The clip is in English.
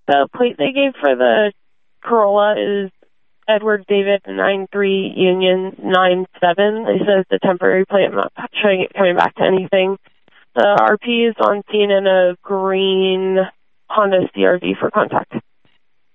The plate they gave for the Corolla is Edward David 93 Union 97. It says the temporary plate. I'm not showing it coming back to anything. The RP is on scene in a green Honda CRV for contact.